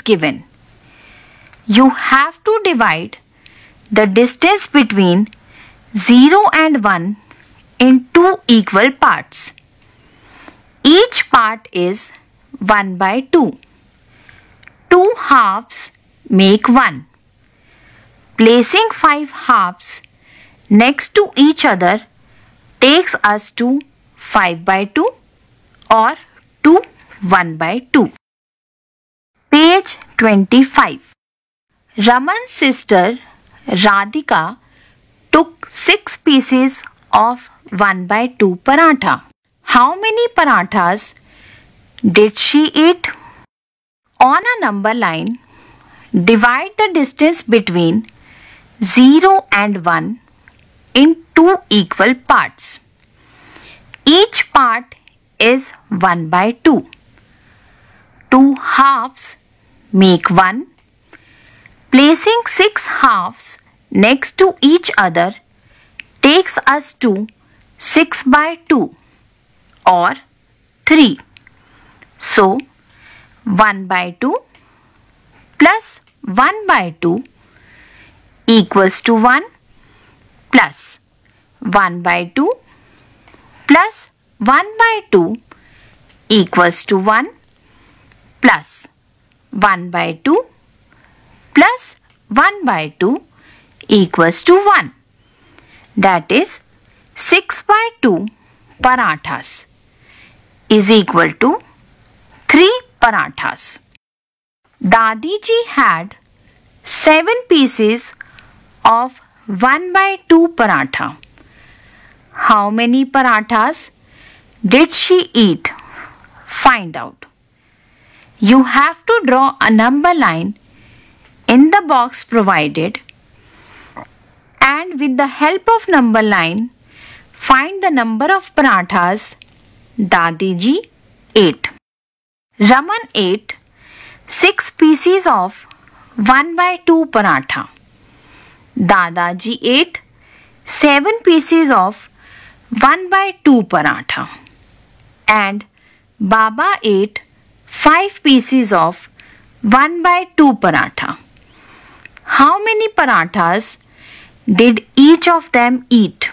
given. You have to divide the distance between 0 and 1 in two equal parts. Each part is 1 by 2. Two halves make 1. Placing 5 halves next to each other takes us to 5 by 2 or to 1 by 2. Page 25. Raman's sister Radhika took 6 pieces of 1 by 2 paratha. How many parathas did she eat? On a number line, divide the distance between 0 and 1 in two equal parts. Each part is 1 by 2. Two halves make 1. Placing 6 halves next to each other takes us to 6 by 2 or 3. So, 1 by 2 plus 1 by 2 equals to 1 plus 1 by 2 plus 1 by 2 equals to 1 plus 1 by 2 plus 1 by 2 equals to 1. That is 6 by 2 parathas is equal to 3 parathas. Dadi ji had 7 pieces of 1 by 2 paratha. How many parathas did she eat? Find out. You have to draw a number line in the box provided, and with the help of number line, find the number of parathas Dadi ji ate. Raman ate 6 pieces of 1 by 2 paratha. Dadaji ate 7 pieces of 1 by 2 paratha. And Baba ate 5 pieces of 1 by 2 paratha. How many parathas did each of them eat?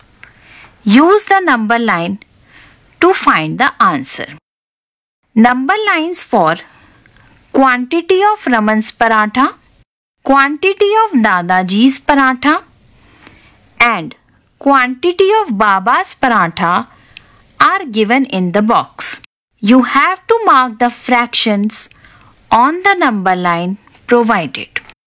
Use the number line to find the answer. Number lines for quantity of Raman's paratha, quantity of Dadaji's paratha, and quantity of Baba's paratha are given in the box. You have to mark the fractions on the number line provided.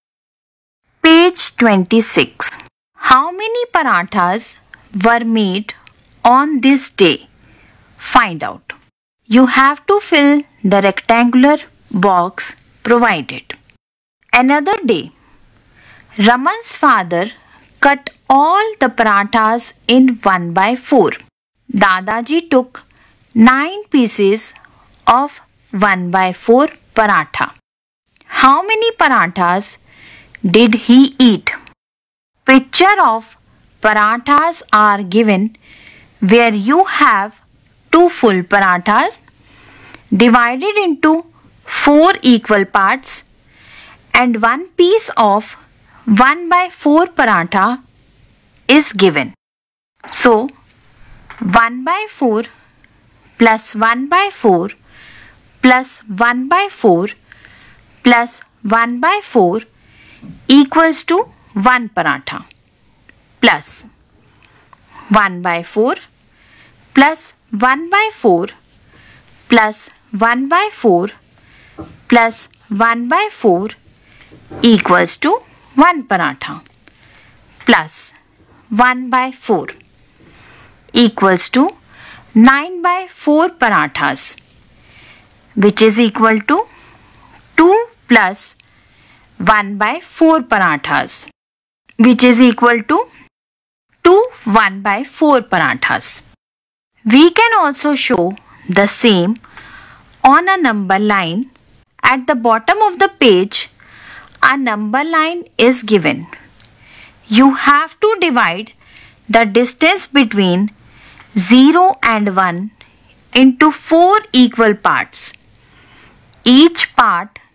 Page 26. How many parathas were made on this day? Find out. You have to fill the rectangular box provided. Another day, Raman's father cut all the parathas in 1 by 4. Dadaji took 9 pieces of 1 by 4 paratha. How many parathas did he eat? Picture of parathas are given where you have 2 full parathas divided into 4 equal parts and 1 piece of 1 by 4 paratha is given. So, 1 by 4 plus 1 by 4 plus 1 by 4 plus 1 by 4 equals to 1 paratha plus 1 by 4 plus 1 by 4 plus 1 by 4 plus 1 by 4 equals to 1 paratha plus 1 by 4 equals to 9 by 4 parathas, which is equal to 2 plus 1 by 4 parathas, which is equal to 2 1 by 4 parathas. We can also show the same on a number line. At the bottom of the page, a number line is given. You have to divide the distance between 0 and 1 into 4 equal parts. Each part